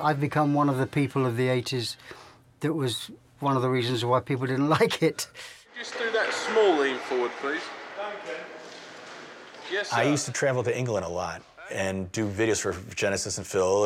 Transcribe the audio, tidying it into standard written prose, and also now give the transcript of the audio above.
I've become one of the people of the 80s that was one of the reasons why people didn't like it. Just do that small lean forward, please. Yes, sir. I used to travel to England a lot and do videos for Genesis and Phil.